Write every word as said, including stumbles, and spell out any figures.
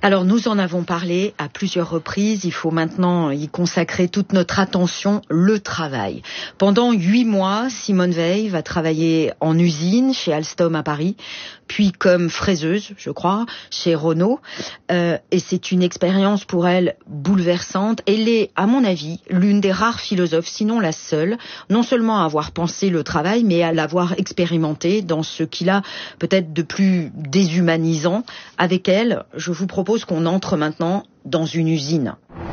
Alors nous en avons parlé à plusieurs reprises, il faut maintenant y consacrer toute notre attention, le travail. Pendant huit mois, Simone Veil va travailler en usine chez Alstom à Paris, puis comme fraiseuse, je crois, chez Renault. Euh, et c'est une expérience pour elle bouleversante. Elle est, à mon avis, l'une des rares philosophes, sinon la seule, non seulement à avoir pensé le travail, mais à l'avoir expérimenté dans ce qu'il a peut-être de plus déshumanisant. Avec elle, je vous propose qu'on entre maintenant dans une usine.